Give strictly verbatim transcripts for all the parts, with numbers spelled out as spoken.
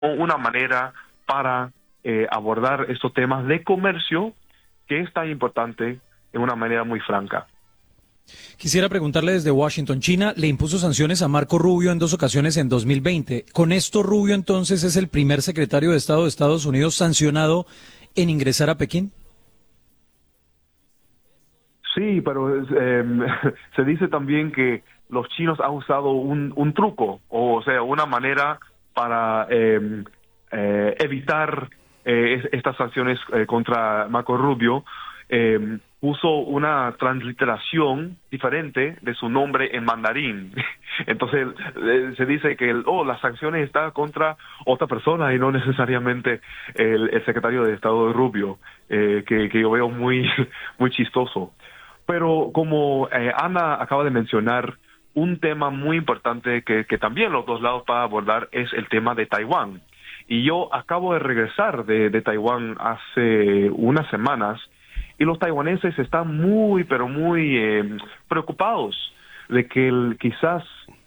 una manera para eh, abordar estos temas de comercio que es tan importante de una manera muy franca. Quisiera preguntarle desde Washington, China le impuso sanciones a Marco Rubio en dos ocasiones en dos mil veinte. Con esto Rubio entonces es el primer secretario de Estado de Estados Unidos sancionado en ingresar a Pekín. Sí, pero eh, se dice también que los chinos han usado un, un truco, o sea, una manera para eh, eh, evitar eh, estas sanciones eh, contra Marco Rubio. Eh, puso una transliteración diferente de su nombre en mandarín. Entonces eh, se dice que el, oh, las sanciones están contra otra persona y no necesariamente el, el secretario de Estado de Rubio, eh, que, que yo veo muy, muy chistoso. Pero como eh, Ana acaba de mencionar, un tema muy importante que, que también los dos lados van a abordar es el tema de Taiwán. Y yo acabo de regresar de, de Taiwán hace unas semanas y los taiwaneses están muy, pero muy eh, preocupados de que el, quizás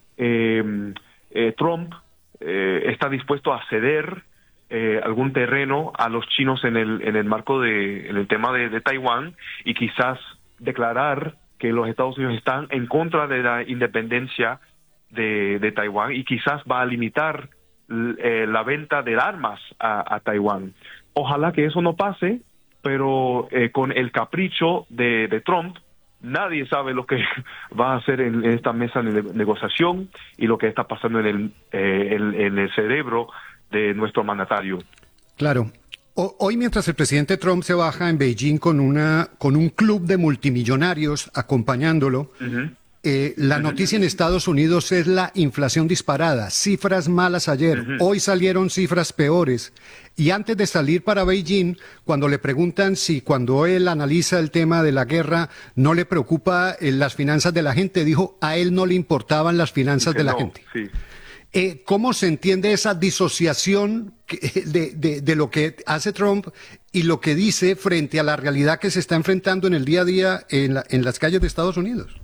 eh, eh, Trump eh, está dispuesto a ceder eh, algún terreno a los chinos en el, en el marco de, en el tema de, de Taiwán y quizás declarar que los Estados Unidos están en contra de la independencia de, de Taiwán y quizás va a limitar eh, la venta de armas a, a Taiwán. Ojalá que eso no pase, pero eh, con el capricho de, de Trump, nadie sabe lo que va a hacer en, en esta mesa de negociación y lo que está pasando en el, eh, en, en el cerebro de nuestro mandatario. Claro. O, hoy, mientras el presidente Trump se baja en Beijing con una con un club de multimillonarios acompañándolo, uh-huh. eh, la uh-huh. noticia en Estados Unidos es la inflación disparada, cifras malas ayer, uh-huh. hoy salieron cifras peores. Y antes de salir para Beijing, cuando le preguntan si cuando él analiza el tema de la guerra no le preocupa eh, las finanzas de la gente, dijo a él no le importaban las finanzas de la no, gente. Sí. Eh, ¿Cómo se entiende esa disociación de, de, de lo que hace Trump y lo que dice frente a la realidad que se está enfrentando en el día a día en, la, en las calles de Estados Unidos?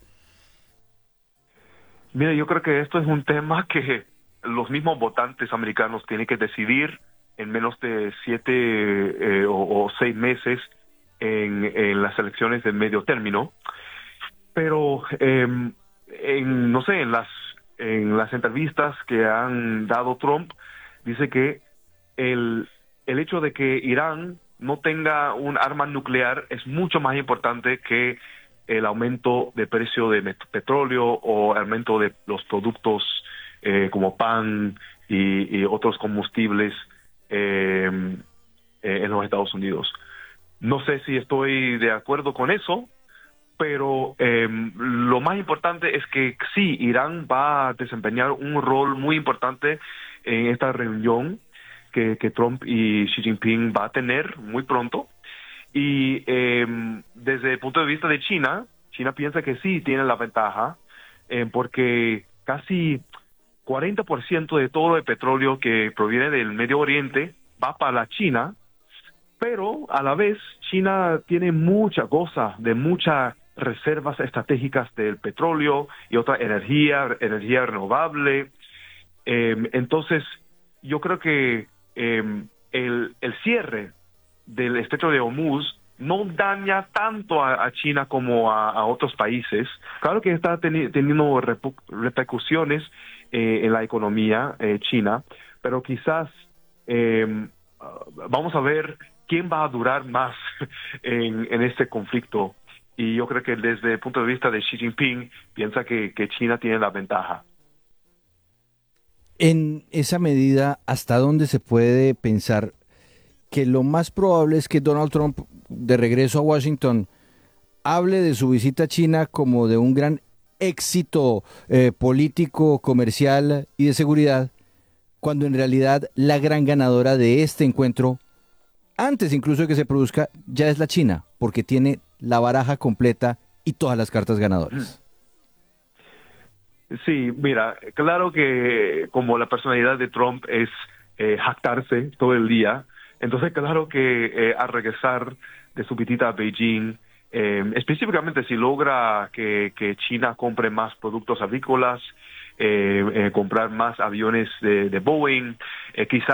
Mira, yo creo que esto es un tema que los mismos votantes americanos tienen que decidir en menos de siete eh, o, o seis meses en, en las elecciones de medio término. Pero, eh, en, no sé, en las en las entrevistas que han dado Trump, dice que el, el hecho de que Irán no tenga un arma nuclear es mucho más importante que el aumento de precio de petróleo o el aumento de los productos eh, como pan y, y otros combustibles eh, eh, en los Estados Unidos. No sé si estoy de acuerdo con eso, pero eh, lo más importante es que sí, Irán va a desempeñar un rol muy importante en esta reunión que, que Trump y Xi Jinping va a tener muy pronto. Y eh, desde el punto de vista de China, China piensa que sí tiene la ventaja, eh, porque casi cuarenta por ciento de todo el petróleo que proviene del Medio Oriente va para la China, pero a la vez China tiene mucha cosa de mucha reservas estratégicas del petróleo y otra energía, energía renovable. Eh, entonces, yo creo que eh, el, el cierre del estrecho de Hormuz no daña tanto a, a China como a, a otros países. Claro que está teni- teniendo repu- repercusiones eh, en la economía eh, china, pero quizás eh, vamos a ver quién va a durar más en, en este conflicto. Y yo creo que desde el punto de vista de Xi Jinping, piensa que, que China tiene la ventaja. En esa medida, ¿hasta dónde se puede pensar que lo más probable es que Donald Trump, de regreso a Washington, hable de su visita a China como de un gran éxito eh, político, comercial y de seguridad, cuando en realidad la gran ganadora de este encuentro, antes incluso de que se produzca, ya es la China, porque tiene la baraja completa y todas las cartas ganadoras? Sí, mira, claro que como la personalidad de Trump es eh, jactarse todo el día, entonces claro que eh, al regresar de su visita a Beijing, eh, específicamente si logra que, que China compre más productos agrícolas, eh, eh, comprar más aviones de, de Boeing, eh, quizás